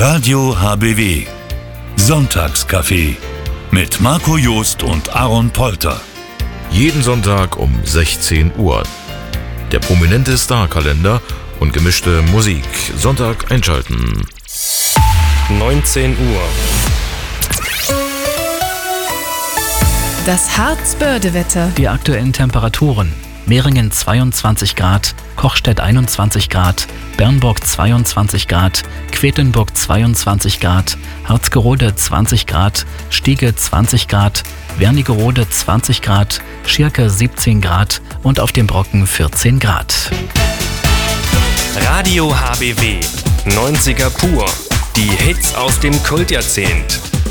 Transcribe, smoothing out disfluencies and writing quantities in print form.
Radio HBW. Sonntagscafé mit Marco Joost und Aaron Polter. Jeden Sonntag um 16 Uhr. Der prominente Star-Kalender und gemischte Musik. Sonntag einschalten. 19 Uhr. Das Harz-Börde-Wetter. Die aktuellen Temperaturen: Meringen 22 Grad, Kochstedt 21 Grad, Bernburg 22 Grad, Quedlinburg 22 Grad, Harzgerode 20 Grad, Stiege 20 Grad, Wernigerode 20 Grad, Schirke 17 Grad und auf dem Brocken 14 Grad. Radio HBW. 90er pur. Die Hits aus dem Kultjahrzehnt.